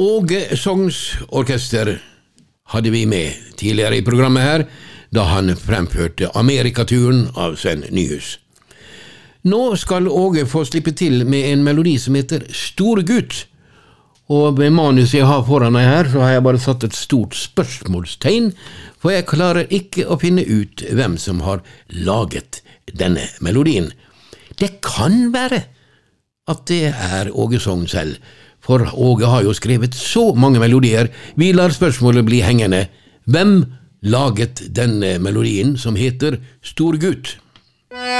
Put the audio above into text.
Åge Songs orkester hadde vi med tidligere i programmet her, da han fremførte Amerikaturen av Sven Nyhus. Nå skal Åge få slippe til med en melodi som heter Storgutt, og med manuset jeg har foran meg her, så har jeg bare satt et stort spørsmålstegn, for jeg klarer ikke å finne ut hvem som har laget denne melodien. Det kan være at det er Åge Sogn selv, for Åge har jo skrevet så mange melodier. Vi lar spørsmålet bli hengende. Hvem laget denne melodien som heter Storgutt?